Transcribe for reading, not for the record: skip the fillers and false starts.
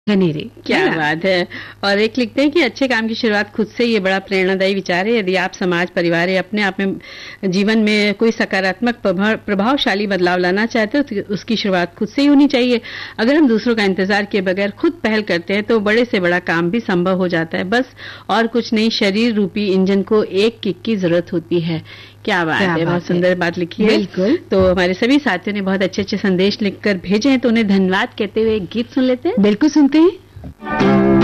घनेरे। क्या बात है। और एक लिखते हैं कि अच्छे काम की शुरुआत खुद से, ये बड़ा प्रेरणादायी विचार है। यदि आप समाज, परिवार या अपने आप में जीवन में कोई सकारात्मक प्रभावशाली बदलाव लाना चाहते हो तो उसकी शुरुआत खुद से ही होनी चाहिए। अगर हम दूसरों का इंतजार किए बगैर खुद पहल करते हैं तो बड़े से बड़ा काम भी संभव हो जाता है। बस और कुछ नहीं, शरीर रूपी इंजन को एक किक की जरूरत होती है। क्या बात है, बहुत सुंदर बात लिखी है। बिल्कुल। तो हमारे सभी साथियों ने बहुत अच्छे अच्छे संदेश लिखकर भेजे हैं, तो उन्हें धन्यवाद कहते हुए एक गीत सुन लेते हैं। बिल्कुल सुनते हैं।